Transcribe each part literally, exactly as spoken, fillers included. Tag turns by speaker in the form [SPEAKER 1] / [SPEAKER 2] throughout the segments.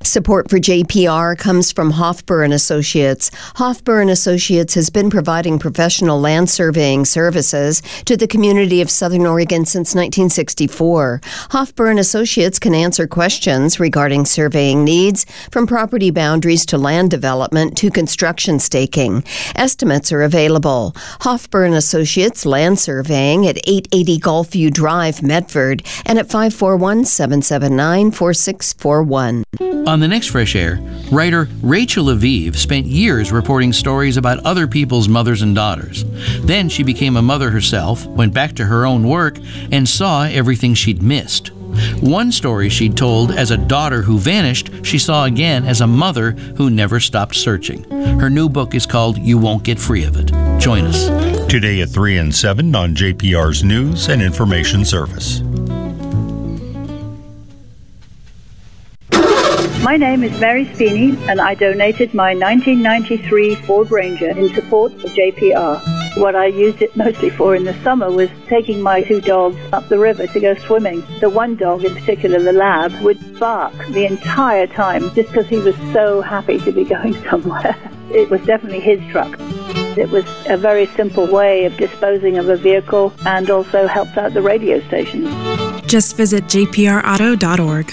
[SPEAKER 1] Support for J P R comes from Hofbauer and Associates. Hofbauer and Associates has been providing professional land surveying services to the community of Southern Oregon since nineteen sixty-four. Hofbauer and Associates can answer questions regarding surveying needs, from property boundaries to land development to construction staking. Estimates are available. Hofbauer and Associates Land Surveying at eight eighty Gulfview Drive, Medford, and at five four one, seven seven nine, four six four one.
[SPEAKER 2] On the next Fresh Air, writer Rachel Aviv spent years reporting stories about other people's mothers and daughters. Then she became a mother herself, went back to her own work, and saw everything she'd missed. One story she'd told as a daughter who vanished, she saw again as a mother who never stopped searching. Her new book is called You Won't Get Free of It. Join us.
[SPEAKER 3] Today at three and seven on J P R's News and Information Service.
[SPEAKER 4] My name is Mary Speeney, and I donated my nineteen ninety-three Ford Ranger in support of J P R. What I used it mostly for in the summer was taking my two dogs up the river to go swimming. The one dog in particular, the lab, would bark the entire time just because he was so happy to be going somewhere. It was definitely his truck. It was a very simple way of disposing of a vehicle and also helped out the radio stations.
[SPEAKER 5] Just visit j p r auto dot org.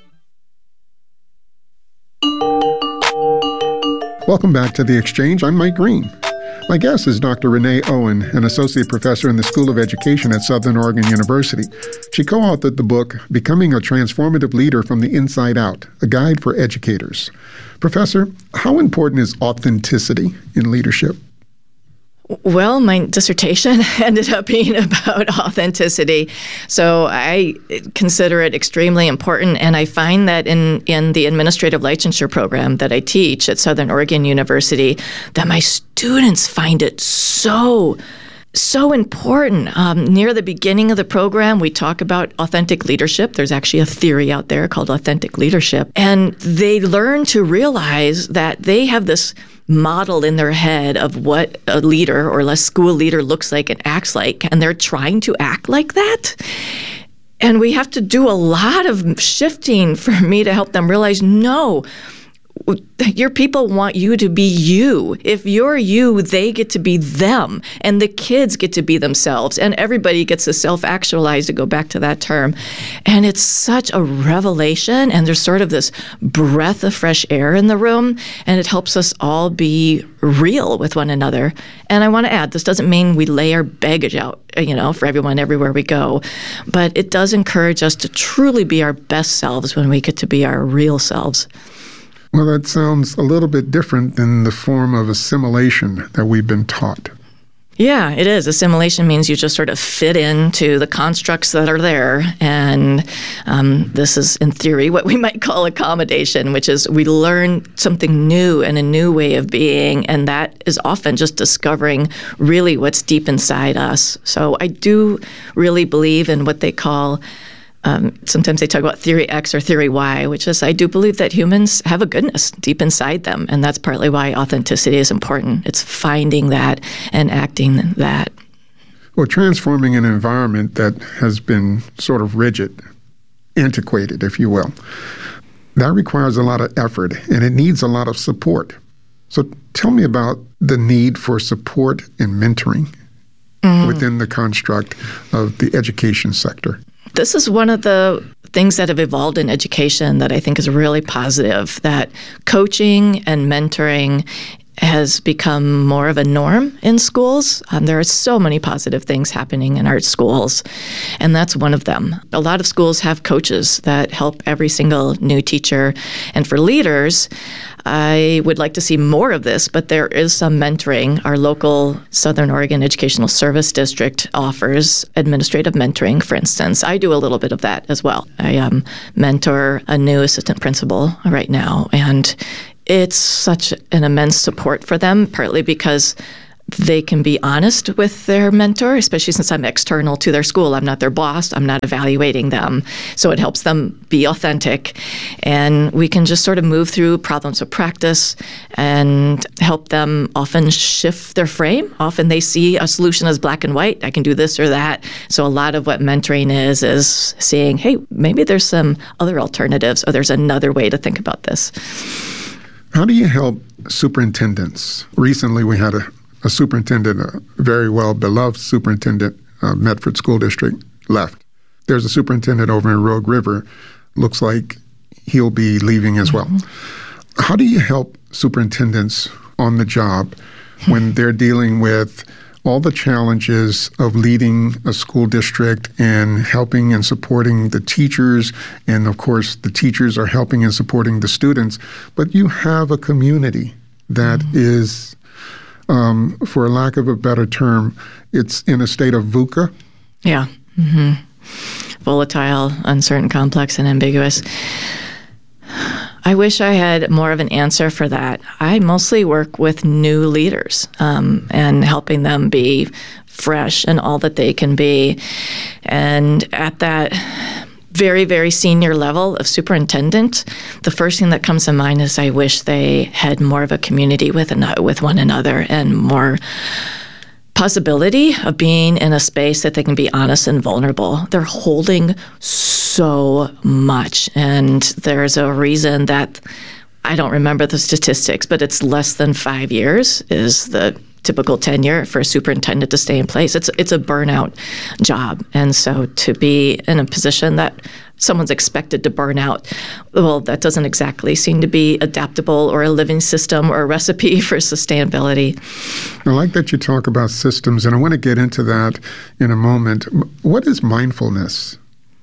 [SPEAKER 6] Welcome back to The Exchange. I'm Mike Green. My guest is Doctor Renee Owen, an associate professor in the School of Education at Southern Oregon University. She co-authored the book, Becoming a Transformative Leader from the Inside Out, a guide for educators. Professor, how important is authenticity in leadership?
[SPEAKER 7] Well, my dissertation ended up being about authenticity, so I consider it extremely important, and I find that in, in the administrative licensure program that I teach at Southern Oregon University, that my students find it so So important. Um, near the beginning of the program, we talk about authentic leadership. There's actually a theory out there called authentic leadership. And they learn to realize that they have this model in their head of what a leader or a school leader looks like and acts like, and they're trying to act like that. And we have to do a lot of shifting for me to help them realize, no, your people want you to be you. If you're you, they get to be them, and the kids get to be themselves, and everybody gets to self-actualize, to go back to that term. And it's such a revelation, and there's sort of this breath of fresh air in the room, and it helps us all be real with one another. And I want to add, this doesn't mean we lay our baggage out, you know, for everyone everywhere we go, but it does encourage us to truly be our best selves when we get to be our real selves.
[SPEAKER 6] Well, that sounds a little bit different than the form of assimilation that we've been taught.
[SPEAKER 7] Yeah, it is. Assimilation means you just sort of fit into the constructs that are there. And um, this is, in theory, what we might call accommodation, which is we learn something new and a new way of being. And that is often just discovering really what's deep inside us. So I do really believe in what they call Um, sometimes they talk about theory X or theory Y, which is I do believe that humans have a goodness deep inside them. And that's partly why authenticity is important. It's finding that and acting that.
[SPEAKER 6] Well, transforming an environment that has been sort of rigid, antiquated, if you will, that requires a lot of effort, and it needs a lot of support. So tell me about the need for support and mentoring mm. within the construct of the education sector.
[SPEAKER 7] This is one of the things that have evolved in education that I think is really positive, that coaching and mentoring has become more of a norm in schools. Um, there are so many positive things happening in our schools, and that's one of them. A lot of schools have coaches that help every single new teacher. And for leaders, I would like to see more of this, but there is some mentoring. Our local Southern Oregon Educational Service District offers administrative mentoring, for instance. I do a little bit of that as well. I um, mentor a new assistant principal right now, and it's such an immense support for them, partly because they can be honest with their mentor, especially since I'm external to their school. I'm not their boss. I'm not evaluating them. So it helps them be authentic. And we can just sort of move through problems of practice and help them often shift their frame. Often they see a solution as black and white. I can do this or that. So a lot of what mentoring is, is seeing, hey, maybe there's some other alternatives or there's another way to think about this.
[SPEAKER 6] How do you help superintendents? Recently we had a A superintendent, a very well-beloved superintendent, uh, Medford School District, left. There's a superintendent over in Rogue River. Looks like he'll be leaving as well. Mm-hmm. How do you help superintendents on the job when they're dealing with all the challenges of leading a school district and helping and supporting the teachers? And, of course, the teachers are helping and supporting the students. But you have a community that mm-hmm. is... Um, for lack of a better term, it's in a state of VUCA.
[SPEAKER 7] Yeah. Mm-hmm. Volatile, uncertain, complex, and ambiguous. I wish I had more of an answer for that. I mostly work with new leaders um, and helping them be fresh in all that they can be. And at that very, very senior level of superintendent, the first thing that comes to mind is I wish they had more of a community with an, with one another and more possibility of being in a space that they can be honest and vulnerable. They're holding so much, and there's a reason that I don't remember the statistics, but it's less than five years is the typical tenure for a superintendent to stay in place. It's it's a burnout job. And so to be in a position that someone's expected to burn out, well, that doesn't exactly seem to be adaptable or a living system or a recipe for sustainability.
[SPEAKER 6] I like that you talk about systems, and I want to get into that in a moment. What is mindfulness?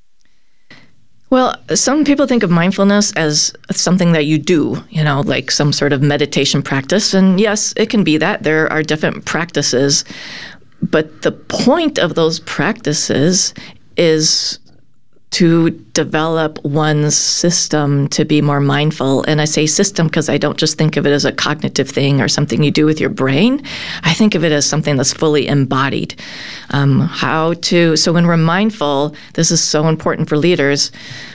[SPEAKER 7] Well, some people think of mindfulness as something that you do, you know, like some sort of meditation practice. And yes, it can be that. There are different practices. But the point of those practices is to develop one's system to be more mindful. And I say system because I don't just think of it as a cognitive thing or something you do with your brain. I think of it as something that's fully embodied. Um, how to, so when we're mindful, this is so important for leaders,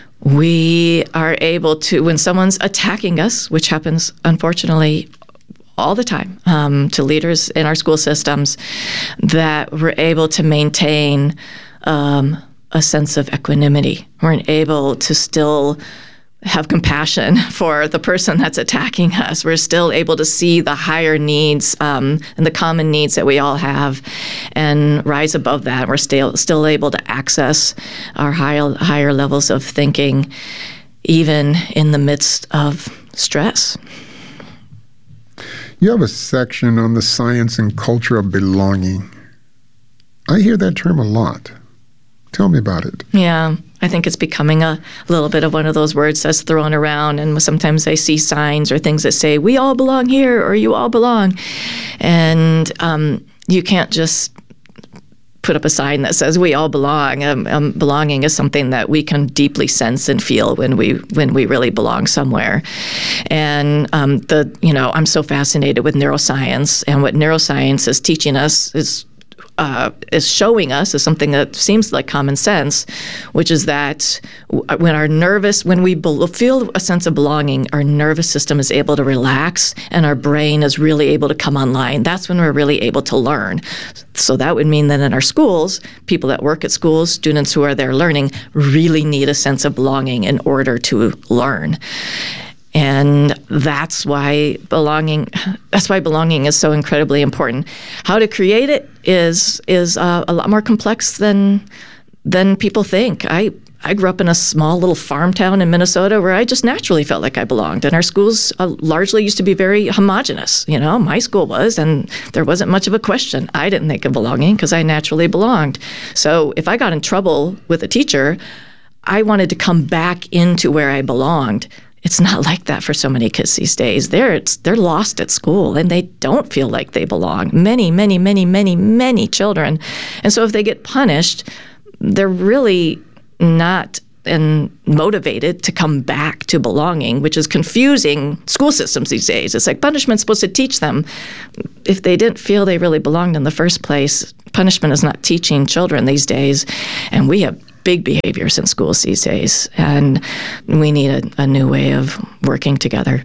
[SPEAKER 7] we are able to, when someone's attacking us, which happens unfortunately all the time um, to leaders in our school systems, that we're able to maintain um, a sense of equanimity. We're able to still have compassion for the person that's attacking us. We're still able to see the higher needs um, and the common needs that we all have and rise above that. We're still still able to access our higher, higher levels of thinking, even in the midst of stress.
[SPEAKER 6] You have a section on the science and culture of belonging. I hear that term a lot. Tell me about it.
[SPEAKER 7] Yeah, I think it's becoming a little bit of one of those words that's thrown around, and sometimes I see signs or things that say, we all belong here, or you all belong. And um, you can't just put up a sign that says we all belong. Um, um, belonging is something that we can deeply sense and feel when we when we really belong somewhere. And um, the you know, I'm so fascinated with neuroscience, and what neuroscience is teaching us is Uh, is showing us is something that seems like common sense, which is that when our nervous, when we be- feel a sense of belonging, our nervous system is able to relax and our brain is really able to come online. That's when we're really able to learn. So that would mean that in our schools, people that work at schools, students who are there learning, really need a sense of belonging in order to learn. And that's why belonging, that's why belonging is so incredibly important. How to create it is is uh, a lot more complex than than people think. I I grew up in a small little farm town in Minnesota where I just naturally felt like I belonged. And our schools uh, largely used to be very homogenous. You know, my school was, and there wasn't much of a question. I didn't think of belonging because I naturally belonged. So if I got in trouble with a teacher, I wanted to come back into where I belonged. It's not like that for so many kids these days. They're it's, they're lost at school, and they don't feel like they belong. Many, many, many, many, many children. And so if they get punished, they're really not and motivated to come back to belonging, which is confusing school systems these days. It's like punishment's supposed to teach them. If they didn't feel they really belonged in the first place, punishment is not teaching children these days. And we have big behaviors in schools these days, and we need a, a new way of working together.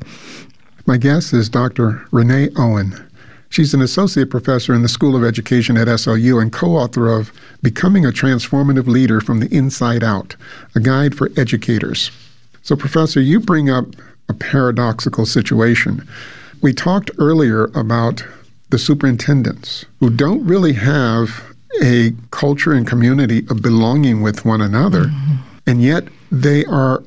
[SPEAKER 6] My guest is Doctor Renee Owen. She's an associate professor in the School of Education at S L U and co-author of Becoming a Transformative Leader from the Inside Out, a guide for educators. So, Professor, you bring up a paradoxical situation. We talked earlier about the superintendents who don't really have a culture and community of belonging with one another, mm-hmm. and yet they are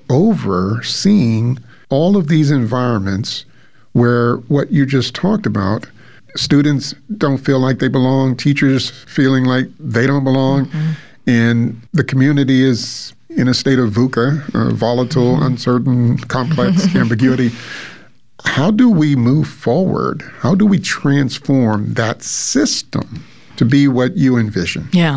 [SPEAKER 6] overseeing all of these environments where what you just talked about, students don't feel like they belong, teachers feeling like they don't belong, mm-hmm. and the community is in a state of VUCA, uh, volatile, mm-hmm. uncertain, complex, ambiguity. How do we move forward? How do we transform that system to be what you envision?
[SPEAKER 7] Yeah.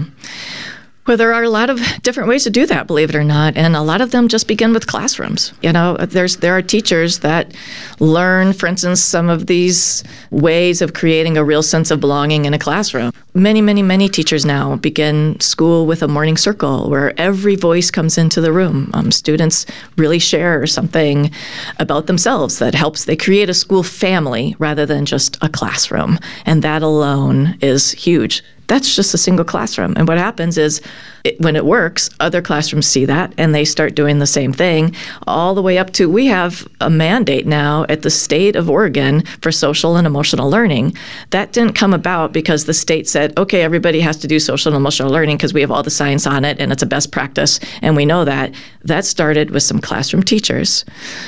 [SPEAKER 7] Well, there are a lot of different ways to do that, believe it or not, and a lot of them just begin with classrooms. You know, there's there are teachers that learn, for instance, some of these ways of creating a real sense of belonging in a classroom. Many, many, many teachers now begin school with a morning circle where every voice comes into the room. Um, students really share something about themselves that helps. They create a school family rather than just a classroom, and that alone is huge. That's just a single classroom. And what happens is it, when it works, other classrooms see that and they start doing the same thing, all the way up to we have a mandate now at the state of Oregon for social and emotional learning. That didn't come about because the state said, okay, everybody has to do social and emotional learning because we have all the science on it and it's a best practice and we know that. That started with some classroom teachers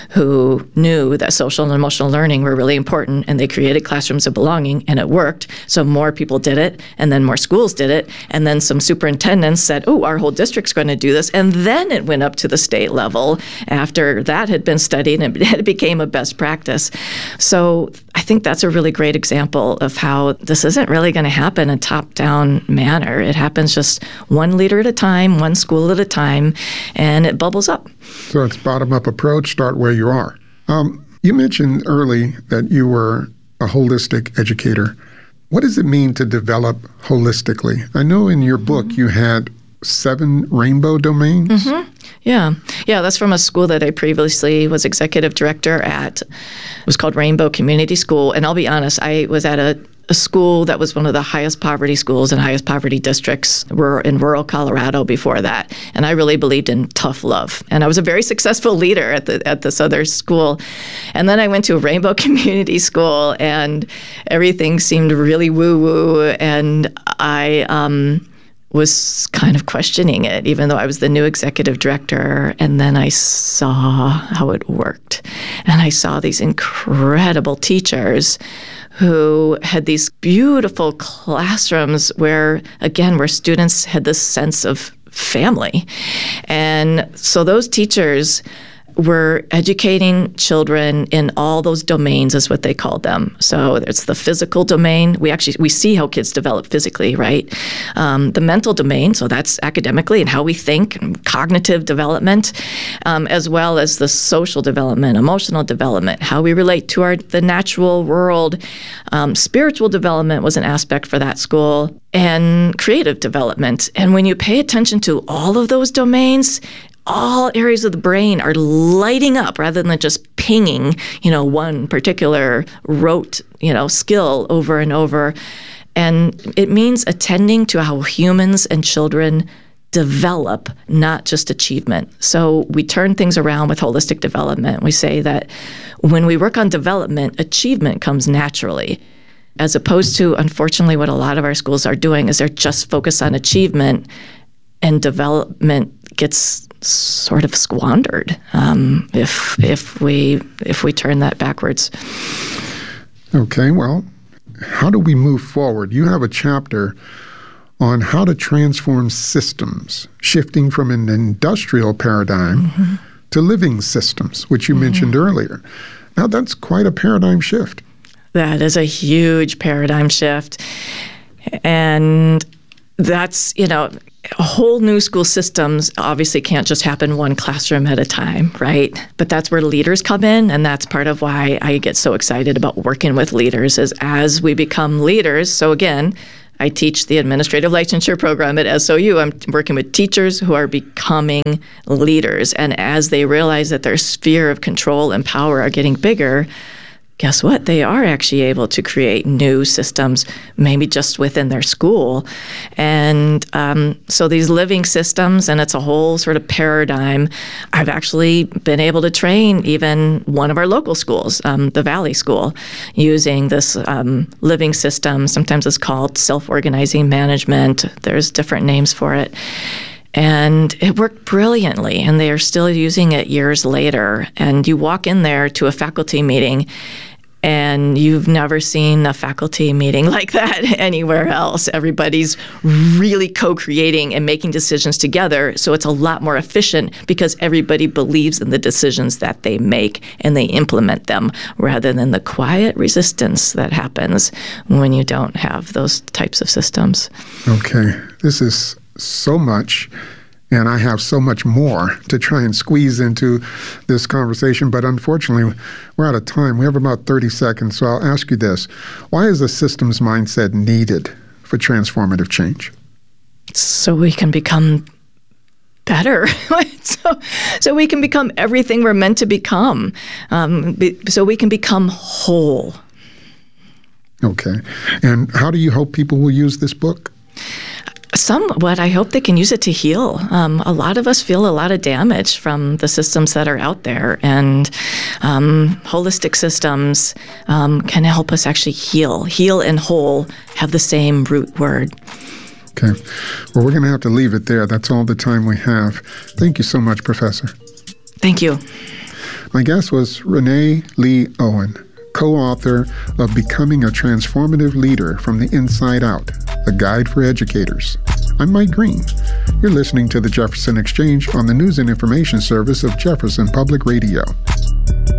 [SPEAKER 7] who knew that social and emotional learning were really important, and they created classrooms of belonging, and it worked. So more people did it, and then more schools did it, and then some superintendents said, oh, our whole district's going to do this, and then it went up to the state level after that had been studied and it became a best practice. So I think that's a really great example of how this isn't really going to happen in a top-down manner. It happens just one leader at a time, one school at a time, and it bubbles up.
[SPEAKER 6] So it's bottom-up approach, start where you are. Um, you mentioned early that you were a holistic educator. What does it mean to develop holistically? I know in your book you had seven rainbow domains.
[SPEAKER 7] Mm-hmm. Yeah. Yeah, that's from a school that I previously was executive director at. It was called Rainbow Community School. And I'll be honest, I was at a, a school that was one of the highest poverty schools and highest poverty districts in rural Colorado before that. And I really believed in tough love. And I was a very successful leader at the at this other school. And then I went to a Rainbow Community School and everything seemed really woo-woo. And I... um was kind of questioning it, even though I was the new executive director. And then I saw how it worked. And I saw these incredible teachers who had these beautiful classrooms where, again, where students had this sense of family. And so those teachers were educating children in all those domains, is what they called them. So it's the physical domain. We actually we see how kids develop physically, right? Um, the mental domain, so that's academically and how we think, and cognitive development, um, as well as the social development, emotional development, how we relate to our the natural world. Um, spiritual development was an aspect for that school, and creative development. And when you pay attention to all of those domains, all areas of the brain are lighting up rather than just pinging, you know, one particular rote, you know, skill over and over. And it means attending to how humans and children develop, not just achievement. So we turn things around with holistic development. We say that when we work on development, achievement comes naturally, as opposed to, unfortunately, what a lot of our schools are doing is they're just focused on achievement, and development gets sort of squandered um, if if we if we turn that backwards.
[SPEAKER 6] Okay, well, how do we move forward? You have a chapter on how to transform systems, shifting from an industrial paradigm mm-hmm. to living systems, which you mm-hmm. mentioned earlier. Now, that's quite a paradigm shift.
[SPEAKER 7] That is a huge paradigm shift. And that's, you know, whole new school systems obviously can't just happen one classroom at a time, right? But that's where leaders come in, and that's part of why I get so excited about working with leaders is as we become leaders. So again, I teach the administrative licensure program at S O U. I'm working with teachers who are becoming leaders, and as they realize that their sphere of control and power are getting bigger, guess what? They are actually able to create new systems, maybe just within their school. And um, so these living systems, and it's a whole sort of paradigm. I've actually been able to train even one of our local schools, um, the Valley School, using this um, living system. Sometimes it's called self-organizing management. There's different names for it. And it worked brilliantly, and they are still using it years later. And you walk in there to a faculty meeting, and you've never seen a faculty meeting like that anywhere else. Everybody's really co-creating and making decisions together, so it's a lot more efficient because everybody believes in the decisions that they make and they implement them, rather than the quiet resistance that happens when you don't have those types of systems.
[SPEAKER 6] Okay, this is so much, and I have so much more to try and squeeze into this conversation, but unfortunately, we're out of time. We have about thirty seconds, so I'll ask you this. Why is a systems mindset needed for transformative change?
[SPEAKER 7] So we can become better. so, so we can become everything we're meant to become. Um, be, so we can become whole.
[SPEAKER 6] Okay. And how do you hope people will use this book?
[SPEAKER 7] Somewhat, I hope they can use it to heal. Um, a lot of us feel a lot of damage from the systems that are out there, and um, holistic systems um, can help us actually heal. Heal and whole have the same root word.
[SPEAKER 6] Okay. Well, we're going to have to leave it there. That's all the time we have. Thank you so much, Professor.
[SPEAKER 7] Thank you.
[SPEAKER 6] My guest was Renee Lee Owen, co-author of Becoming a Transformative Leader from the Inside Out, a guide for educators. I'm Mike Green. You're listening to the Jefferson Exchange on the News and Information Service of Jefferson Public Radio.